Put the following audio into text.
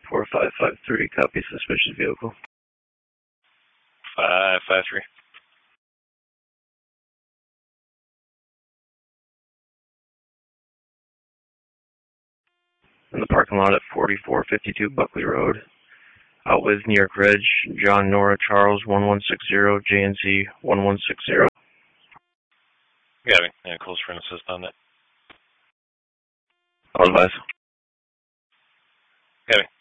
4553, copy suspicious vehicle. 553. In the parking lot at 4452 Buckley Road. Out with New York Reg, John Nora Charles 1160, JNC 1160. Got me. Yeah, close friend assist on that. I'll advise. Got me.